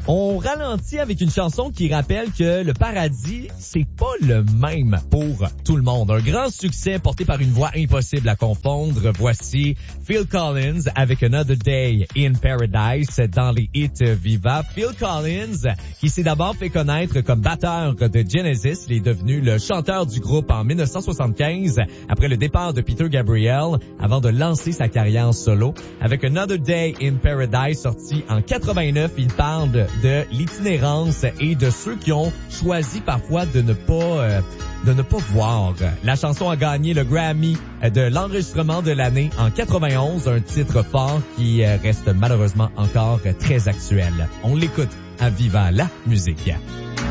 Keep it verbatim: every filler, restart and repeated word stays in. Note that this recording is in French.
On ralentit avec une chanson qui rappelle que le paradis, c'est pas le même pour tout le monde. Un grand succès porté par une voix impossible à confondre. Voici Phil Collins avec Another Day in Paradise dans les hits Viva. Phil Collins, qui s'est d'abord fait connaître comme batteur de Genesis, il est devenu le chanteur du groupe en dix-neuf cent soixante-quinze après le départ de Peter Gabriel avant de lancer sa carrière en solo. Avec Another Day in Paradise sorti en quatre-vingt-neuf, il parle de de l'itinérance et de ceux qui ont choisi parfois de ne pas euh, de ne pas voir. La chanson a gagné le Grammy de l'enregistrement de l'année en quatre-vingt-onze, un titre fort qui reste malheureusement encore très actuel. On l'écoute à Viva la musique.